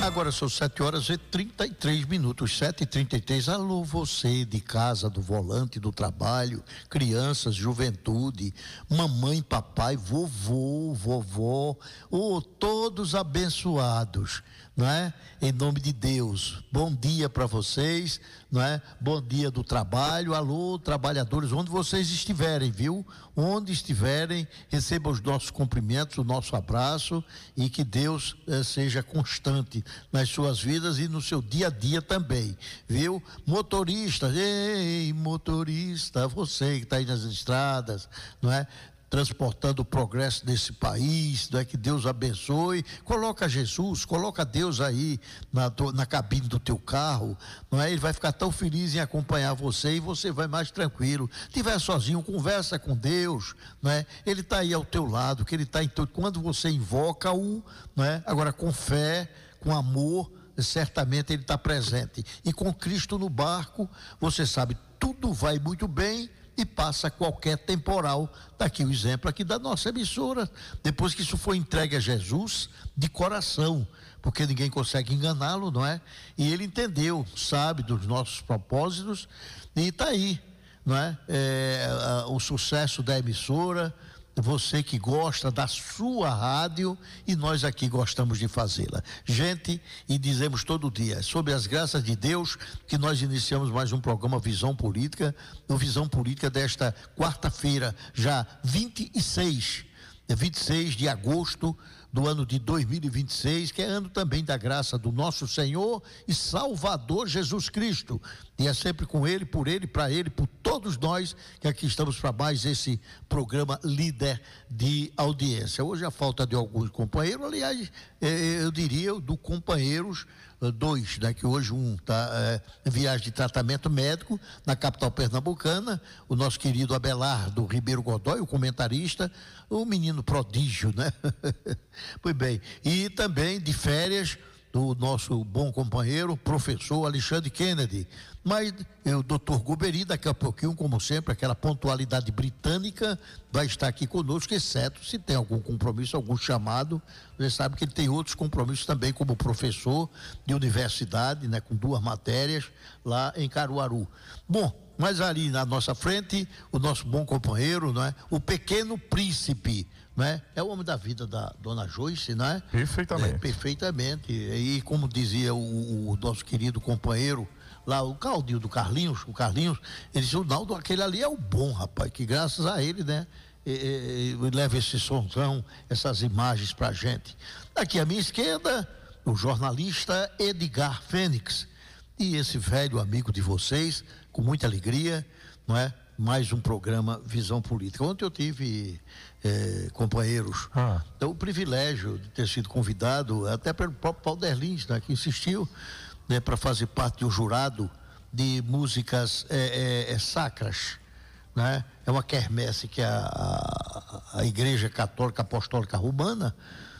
Agora são 7h33, 7h33. Alô, você de casa, do volante, do trabalho, crianças, juventude, mamãe, papai, vovô, vovó, todos abençoados, não é? Em nome de Deus. Bom dia para vocês, não é? Bom dia do trabalho. Alô, trabalhadores, onde vocês estiverem, viu? Onde estiverem, recebam os nossos cumprimentos, o nosso abraço, e que Deus seja constante nas suas vidas e no seu dia a dia também, viu? Motorista, ei, motorista, você que está aí nas estradas, não é? Transportando o progresso desse país, não é? Que Deus abençoe. Coloca Jesus, coloca Deus aí na cabine do teu carro, não é? Ele vai ficar tão feliz em acompanhar você e você vai mais tranquilo. Estiver sozinho, conversa com Deus, não é? Ele está aí ao teu lado, que ele está em quando você invoca-o, não é? Agora com fé, com amor, certamente ele está presente. E com Cristo no barco, você sabe, tudo vai muito bem e passa qualquer temporal. Está aqui o exemplo aqui da nossa emissora, depois que isso foi entregue a Jesus de coração, porque ninguém consegue enganá-lo, não é? E ele entendeu, sabe dos nossos propósitos e está aí, não é? O sucesso da emissora, você que gosta da sua rádio, e nós aqui gostamos de fazê-la. Gente, e dizemos todo dia, sob as graças de Deus, que nós iniciamos mais um programa Visão Política, no Visão Política desta quarta-feira, já 26 de agosto do ano de 2026, que é ano também da graça do nosso Senhor e Salvador Jesus Cristo. E é sempre com Ele, por Ele, para Ele, por todos nós que aqui estamos para mais esse programa líder de audiência. Hoje a falta de alguns companheiros, aliás, eu diria do companheiros dois, né? Que hoje um está em viagem de tratamento médico na capital pernambucana, o nosso querido Abelardo Ribeiro Godoy, o comentarista, o menino prodígio, né? Pois bem, e também de férias do nosso bom companheiro, professor Alexandre Kennedy. Mas o doutor Guberi, daqui a pouquinho, como sempre, aquela pontualidade britânica, vai estar aqui conosco, exceto se tem algum compromisso, algum chamado. Você sabe que ele tem outros compromissos também, como professor de universidade, né, com 2 matérias lá em Caruaru. Bom, mas ali na nossa frente, o nosso bom companheiro, não é? O Pequeno Príncipe, não é? É o homem da vida da dona Joyce, não é? Perfeitamente. Perfeitamente. E como dizia o nosso querido companheiro lá, o Claudinho do Carlinhos, ele disse, o Naldo, aquele ali é o bom, rapaz, que graças a ele, né? Leva esse sonzão, essas imagens pra gente. Aqui à minha esquerda, o jornalista Edgar Fênix, e esse velho amigo de vocês, com muita alegria, não é? Mais um programa Visão Política. Ontem eu tive companheiros, então, o privilégio de ter sido convidado, até pelo próprio Paulo Derlins, né, que insistiu, né, para fazer parte do jurado de músicas sacras, né? É uma quermesse que a Igreja Católica Apostólica Romana,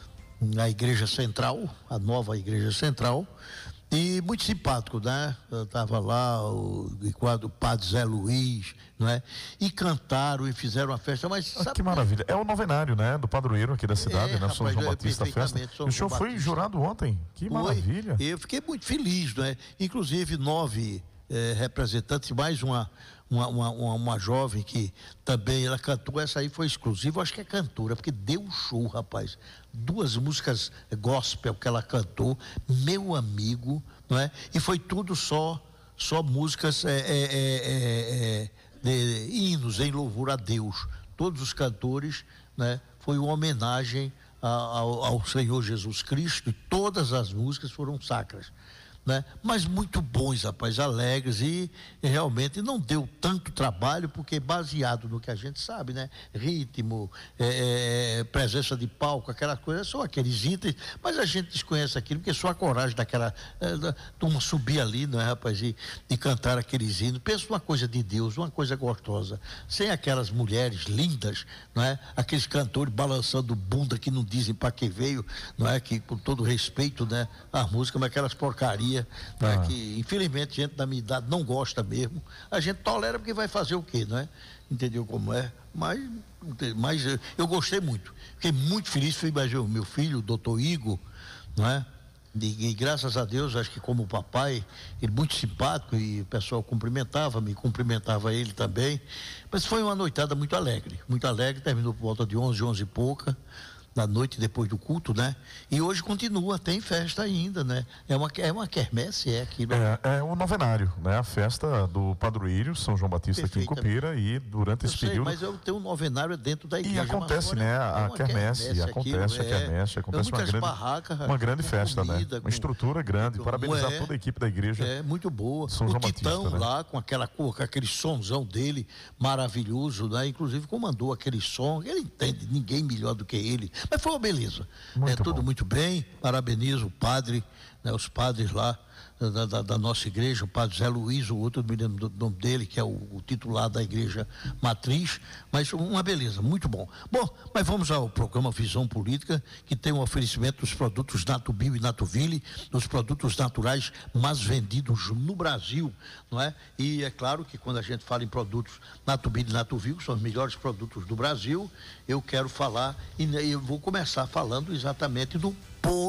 a Igreja Central, a nova Igreja Central, e muito simpático, né? Estava lá o padre Zé Luiz, não é? E cantaram e fizeram uma festa, mas sabe, que maravilha, é o novenário, né? Do padroeiro aqui da cidade, né? São João Batista Festa. O senhor foi jurado ontem, que maravilha. Eu fiquei muito feliz, né? Inclusive 9 representantes, mais uma jovem que também ela cantou, essa aí foi exclusiva, acho que é cantora, porque deu um show, rapaz. 2 músicas gospel que ela cantou, meu amigo, não é? E foi tudo só músicas de hinos em louvor a Deus. Todos os cantores, né? Foi uma homenagem ao Senhor Jesus Cristo, e todas as músicas foram sacras, né? Mas muito bons, rapaz, alegres, e realmente não deu tanto trabalho, porque baseado no que a gente sabe, né? Ritmo, presença de palco, aquelas coisas, são aqueles itens, mas a gente desconhece aquilo, porque só a coragem daquela turma subir ali, não é, rapaz, e cantar aqueles hinos. Pensa uma coisa de Deus, uma coisa gostosa, sem aquelas mulheres lindas, não é? Aqueles cantores balançando bunda que não dizem para que veio, não é? Que, com todo respeito, né? A música, mas aquelas porcarias, né? Que infelizmente gente da minha idade não gosta mesmo. A gente tolera porque vai fazer o quê, não é? Entendeu como é? Mas eu gostei muito, fiquei muito feliz. Fui imaginar o meu filho, o doutor Igor, não é? E graças a Deus, acho que como papai, ele muito simpático e o pessoal me cumprimentava ele também. Mas foi uma noitada muito alegre, terminou por volta de 11 e pouca da noite, depois do culto, né? E hoje continua, tem festa ainda, né? É uma quermesse, aquilo. É o novenário, né? A festa do padroeiro São João Batista aqui em Cupira, e durante esse período... Mas eu tenho um novenário dentro da igreja. E acontece, né? A quermesse, acontece uma grande festa, né? Uma estrutura grande. Parabenizar toda a equipe da igreja. É muito boa. São João Titão Batista, lá, com aquele sonzão dele, maravilhoso, né? Inclusive comandou aquele som, ele entende, ninguém melhor do que ele. Mas foi uma beleza. Tudo muito bem. Parabenizo o padre, né, os padres lá da nossa igreja, o padre Zé Luiz, o outro, não me lembro do nome dele, que é o titular da igreja matriz, mas uma beleza, muito bom. Bom, mas vamos ao programa Visão Política, que tem um oferecimento dos produtos Natubio e Natuville, dos produtos naturais mais vendidos no Brasil, não é? E é claro que quando a gente fala em produtos Natubio e Natuville, que são os melhores produtos do Brasil, eu quero falar, e eu vou começar falando exatamente do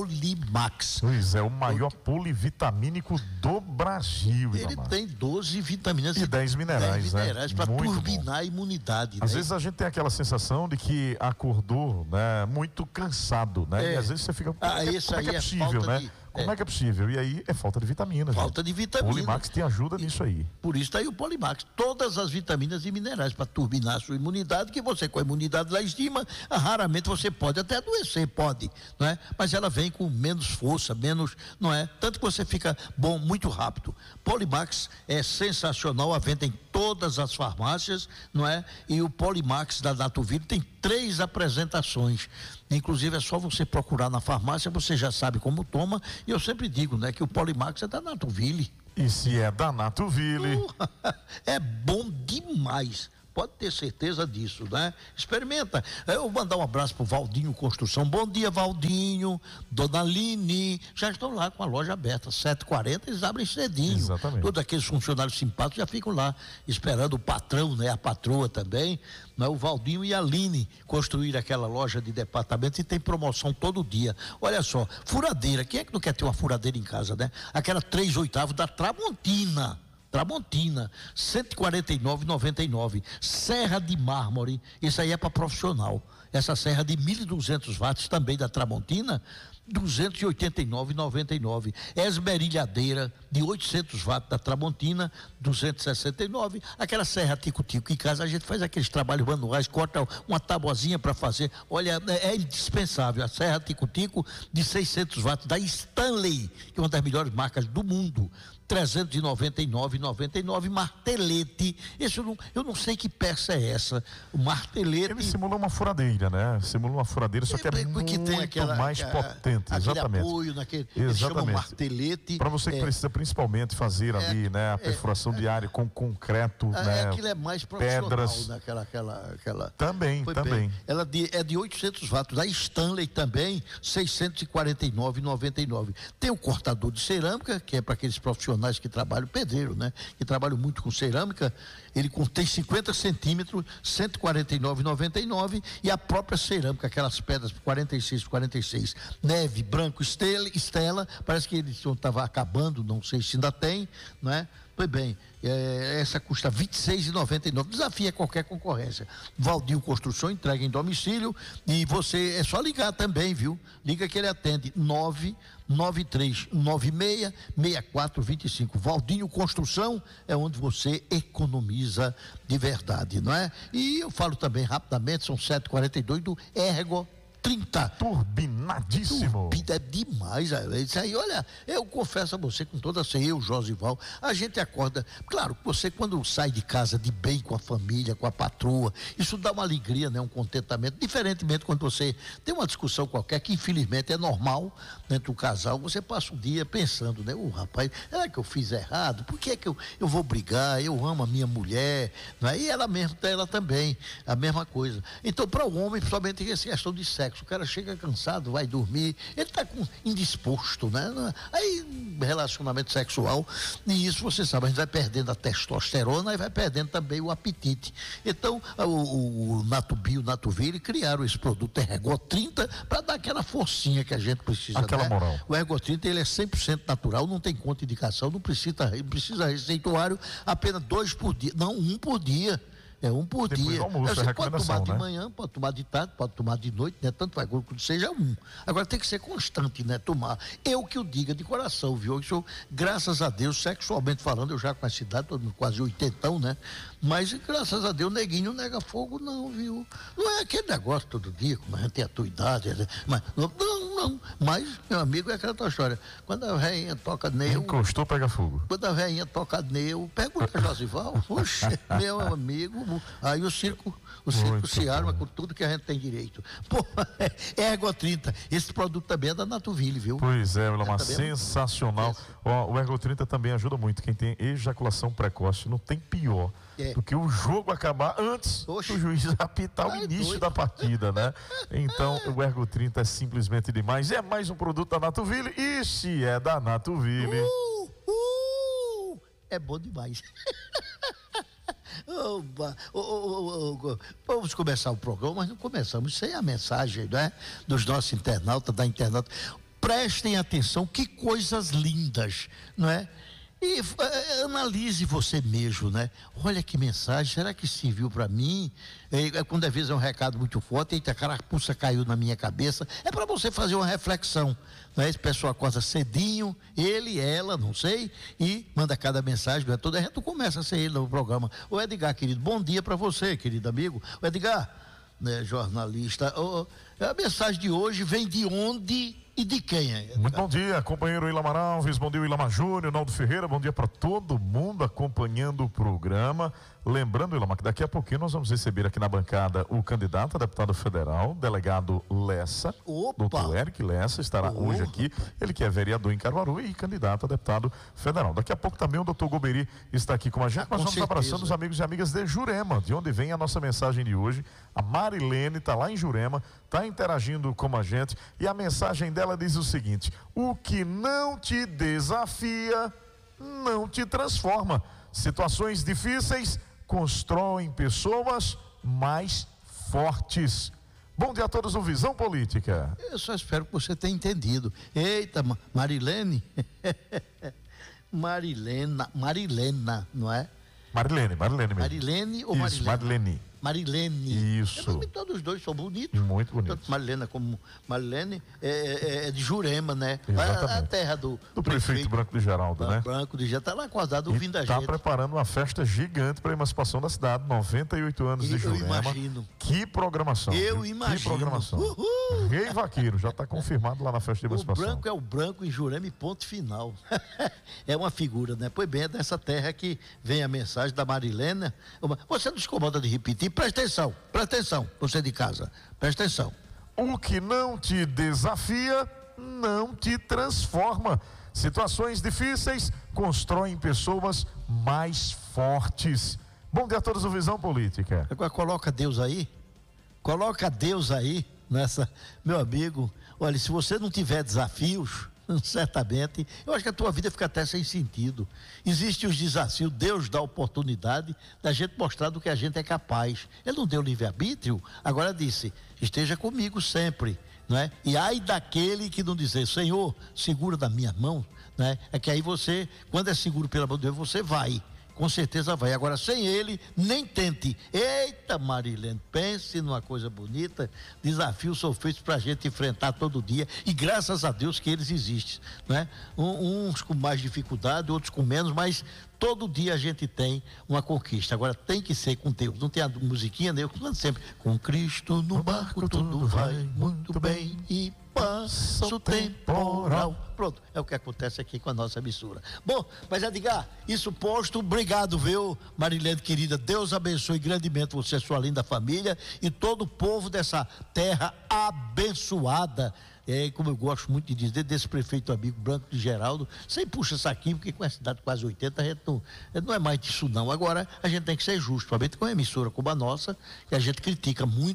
Polimax. Pois é, o maior polivitamínico do Brasil. Ele tem 12 vitaminas e 10 minerais, para turbinar a imunidade. Às vezes a gente tem aquela sensação de que acordou, né, muito cansado, né? E às vezes você fica, como é que é possível, né? Como é que é possível? E aí é falta de vitaminas. Falta de vitamina. O Polimax te ajuda nisso aí. Por isso está aí o Polimax. Todas as vitaminas e minerais para turbinar a sua imunidade, que você com a imunidade lá em cima, raramente você pode até adoecer, não é? Mas ela vem com menos força, não é? Tanto que você fica bom muito rápido. Polimax é sensacional, a venda em todas as farmácias, não é? E o Polimax da Natuville tem 3 apresentações. Inclusive é só você procurar na farmácia, você já sabe como toma. E eu sempre digo, né, que o Polimax é da Natuville. E se é da Natuville... é bom demais. Pode ter certeza disso, né? Experimenta. Eu vou mandar um abraço pro Valdinho Construção. Bom dia, Valdinho, Dona Aline. Já estão lá com a loja aberta, 7h40, eles abrem cedinho. Exatamente. Todos aqueles funcionários simpáticos já ficam lá, esperando o patrão, né? A patroa também. O Valdinho e a Aline construíram aquela loja de departamentos e tem promoção todo dia. Olha só, furadeira. Quem é que não quer ter uma furadeira em casa, né? Aquela 3/8 da Tramontina, R$ 149,99. Serra de mármore, isso aí é para profissional. Essa serra de 1.200 watts também da Tramontina, R$ 289,99. Esmerilhadeira de 800 watts da Tramontina, R$ 269. Aquela serra tico-tico, em casa a gente faz aqueles trabalhos manuais, corta uma tabuazinha para fazer. Olha, é indispensável. A serra tico-tico de 600 watts da Stanley, que é uma das melhores marcas do mundo. R$ 399,99. Martelete, eu não sei que peça é essa. O martelete. Ele simula uma furadeira, né? Simula uma furadeira, só que é muito mais potente. Exatamente. Apoio eles chamam martelete. Para você que precisa principalmente fazer ali, né, a perfuração de área com concreto, né? Aquilo é mais profissional, pedras. Né? Aquela. Também. Ela é de 800 watts. Da Stanley também, R$ 649,99. Tem o cortador de cerâmica, que é para aqueles profissionais que trabalham, pedreiro, né? Que trabalham muito com cerâmica. Ele contém 50 centímetros, R$ 149,99. E a própria cerâmica, aquelas pedras 46, neve, branco, estela, parece que ele estava acabando, não sei se ainda tem, não é? Pois bem, essa custa R$ 26,99. Desafia qualquer concorrência. Valdinho Construção, entrega em domicílio, e você é só ligar também, viu? Liga que ele atende 993966425. Valdinho Construção é onde você economiza de verdade, não é? E eu falo também rapidamente, são 7h42 do Ergo 30. Turbinadíssimo. É demais, isso aí, olha, eu confesso a você com toda certeza, eu, Josival, a gente acorda, claro, você quando sai de casa de bem com a família, com a patroa, isso dá uma alegria, né, um contentamento, diferentemente quando você tem uma discussão qualquer, que infelizmente é normal dentro do casal, você passa o dia pensando, né, rapaz, será que eu fiz errado? Por que é que eu vou brigar? Eu amo a minha mulher, não é? E ela também, a mesma coisa. Então, para o homem, principalmente essa questão de sexo, sexo, o cara chega cansado, vai dormir, ele está indisposto, né? Aí, relacionamento sexual, e isso você sabe, a gente vai perdendo a testosterona e vai perdendo também o apetite. Então, o Natubio, o Natuville criaram esse produto Ergo 30 para dar aquela forcinha que a gente precisa. Aquela né? moral. O Ergo 30, ele é 100% natural, não tem contraindicação, não precisa receituário, apenas 2 por dia, não, 1 por dia. É 1 por Depois dia. do almoço, Você pode tomar de né? manhã, pode tomar de tarde, pode tomar de noite, né? Tanto faz quanto seja 1. Agora tem que ser constante, né? Tomar. Eu que o diga de coração, viu? Eu, graças a Deus, sexualmente falando, eu já com a cidade, quase 80, né? Mas graças a Deus, neguinho não nega fogo, não, viu? Não é aquele negócio todo dia, como a gente tem a tua idade, mas não. Mas, meu amigo, é aquela tua história. Quando a velhinha toca nele. Encostou, pega fogo. Quando a velhinha toca nele, pergunta a Josival, oxe, meu amigo, aí o circo se arma com tudo que a gente tem direito. Pô, é Ergo 30. Esse produto também é da Natuville, viu? Pois é, Willamar, sensacional. O Ergo 30 também ajuda muito. Quem tem ejaculação precoce, não tem pior do que o jogo acabar antes do juiz apitar o início da partida, né? Então, o Ergo 30 é simplesmente demais. É mais um produto da Natuville. E se é da Natuville... É bom demais. Vamos começar o programa, mas não começamos sem a mensagem, né? Dos nossos internautas, da internauta. Prestem atenção, que coisas lindas, não é? E analise você mesmo, né? Olha que mensagem, será que serviu para mim? Quando às vezes é um recado muito forte, eita, a carapuça caiu na minha cabeça. É para você fazer uma reflexão, não é? Esse pessoal acorda cedinho, ele, ela, não sei, e manda cada mensagem, não é? Toda a gente começa a ser ele no programa. O Edgar, querido, bom dia para você, querido amigo. O Edgar, né, jornalista, a mensagem de hoje vem de onde e de quem é? Muito bom dia, companheiro Willamar Alves, bom dia Willamar Júnior, Naldo Ferreira, bom dia para todo mundo acompanhando o programa. Lembrando, Willamar, que daqui a pouquinho nós vamos receber aqui na bancada o candidato a deputado federal, delegado Lessa. Doutor Eric Lessa estará hoje aqui, ele que é vereador em Caruaru e candidato a deputado federal. Daqui a pouco também o doutor Goberi está aqui com a gente. Nós vamos abraçando os amigos e amigas de Jurema, de onde vem a nossa mensagem de hoje. A Marilene está lá em Jurema, está interagindo com a gente e a mensagem dela diz o seguinte: o que não te desafia, não te transforma. Situações difíceis constroem pessoas mais fortes. Bom dia a todos do Visão Política. Eu só espero que você tenha entendido. Eita, Marilene. Marilena, não é? Marilene mesmo. Marilene ou Isso, Marilene? Marilene. Isso. Todos os dois são bonitos. Muito bonitos. Tanto Marilena como Marilene é de Jurema, né? Exatamente. A terra do prefeito Branco de Geraldo, né? Branco de Geraldo, está lá acordado ouvindo a gente. Está preparando uma festa gigante para a emancipação da cidade, 98 anos de Jurema. Eu imagino. Que programação. Eu imagino. Que programação. Uhul. Rei Vaqueiro, já está confirmado lá na festa de emancipação. O branco é o branco em Jurema e ponto final. É uma figura, né? Pois bem, é dessa terra que vem a mensagem da Marilena. Você não se incomoda de repetir? Presta atenção, você de casa, presta atenção. O que não te desafia, não te transforma. Situações difíceis constroem pessoas mais fortes. Bom dia a todos do Visão Política. Agora coloca Deus aí nessa, meu amigo. Olha, se você não tiver desafios, certamente, eu acho que a tua vida fica até sem sentido. Existem os desafios, Deus dá a oportunidade da gente mostrar do que a gente é capaz. Ele não deu livre-arbítrio, agora disse: esteja comigo sempre, não é? E ai daquele que não dizer: Senhor, segura da minha mão, não é? É que aí você, quando é seguro pela mão de Deus, você vai. Com certeza vai. Agora, sem ele, nem tente. Eita, Marilene, pense numa coisa bonita. Desafios são feitos para a gente enfrentar todo dia. E graças a Deus que eles existem, né? Uns com mais dificuldade, outros com menos, mas todo dia a gente tem uma conquista. Agora, tem que ser com Deus. Não tem a musiquinha, né? Eu canto sempre: com Cristo no barco tudo vai muito bem e passa o temporal. Pronto, é o que acontece aqui com a nossa emissora. Bom, mas Edgar, isso posto, obrigado, viu, Marilene querida. Deus abençoe grandemente você, sua linda família e todo o povo dessa terra abençoada. Como eu gosto muito de dizer, desse prefeito amigo Branco de Geraldo, sem puxa saquinho, porque com a cidade quase 80, a gente não é mais disso não. Agora, a gente tem que ser justo, principalmente com uma emissora como a nossa, que a gente critica muito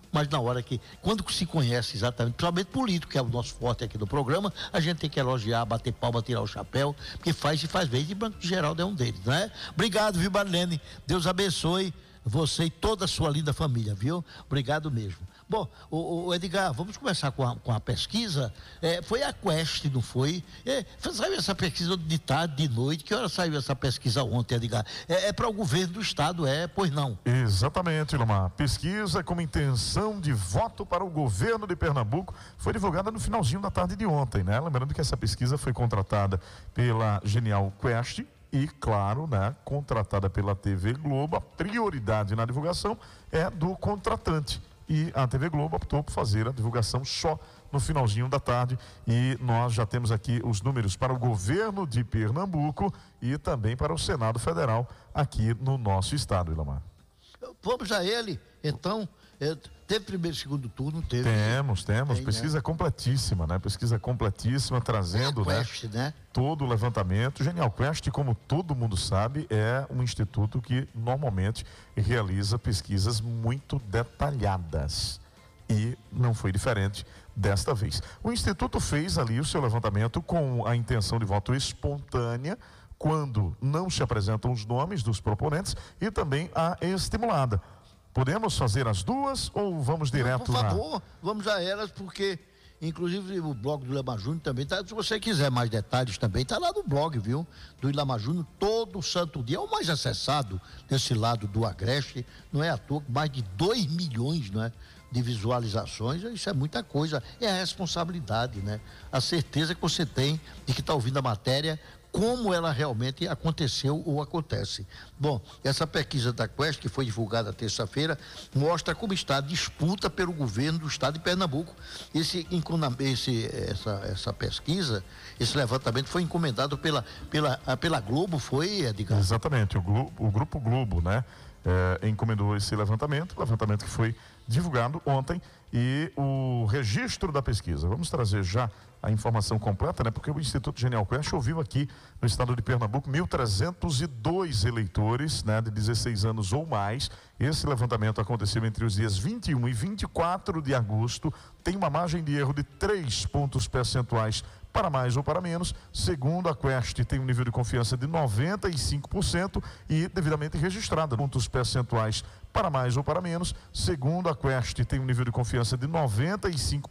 mas na hora que, quando se conhece exatamente, principalmente político, que é o nosso forte aqui do programa, a gente tem que elogiar, bater palma, tirar o chapéu, porque faz bem, e Banco de Geraldo é um deles, né? Obrigado, viu, Marlene? Deus abençoe você e toda a sua linda família, viu? Obrigado mesmo. Bom, o Edgar, vamos começar com a pesquisa. Foi a Quest, não foi? Saiu essa pesquisa de tarde, de noite. Que hora saiu essa pesquisa ontem, Edgar? Para o governo do estado, pois não? Exatamente, Ilomar. Pesquisa com intenção de voto para o governo de Pernambuco foi divulgada no finalzinho da tarde de ontem, né? Lembrando que essa pesquisa foi contratada pela Genial Quest e, claro, né, contratada pela TV Globo. A prioridade na divulgação é do contratante. E a TV Globo optou por fazer a divulgação só no finalzinho da tarde. E nós já temos aqui os números para o governo de Pernambuco e também para o Senado Federal aqui no nosso estado, Ilomar. Vamos a ele, então. Teve primeiro e segundo turno? Teve. Temos. Pesquisa completíssima, né? Pesquisa completíssima, trazendo, Quest, né? Todo o levantamento. Genial Quest, como todo mundo sabe, é um instituto que normalmente realiza pesquisas muito detalhadas. E não foi diferente desta vez. O instituto fez ali o seu levantamento com a intenção de voto espontânea, quando não se apresentam os nomes dos proponentes, e também a estimulada. Podemos fazer as duas ou vamos direto lá? Por favor, vamos a elas, porque inclusive o blog do Ilama Júnior também está. Se você quiser mais detalhes também, está lá no blog, viu? Do Ilama Júnior, todo santo dia. É o mais acessado desse lado do Agreste. Não é à toa, mais de 2 milhões, não é, de visualizações. Isso é muita coisa. É a responsabilidade, né? A certeza que você tem de que está ouvindo a matéria, como ela realmente aconteceu ou acontece. Bom, essa pesquisa da Quest, que foi divulgada terça-feira, mostra como está a disputa pelo governo do estado de Pernambuco. Essa pesquisa, esse levantamento foi encomendado pela Globo, foi, Edgar? Exatamente, o Grupo Globo, né? Encomendou esse levantamento que foi divulgado ontem, e o registro da pesquisa. Vamos trazer já a informação completa, né? Porque o Instituto Genial Quest ouviu aqui no estado de Pernambuco 1.302 eleitores, né, de 16 anos ou mais. Esse levantamento aconteceu entre os dias 21 e 24 de agosto. Tem uma margem de erro de 3 pontos percentuais para mais ou para menos. Segundo a Quest, tem um nível de confiança de 95% e devidamente registrada. Pontos percentuais para mais ou para menos. Segundo a Quest, tem um nível de confiança de 95%.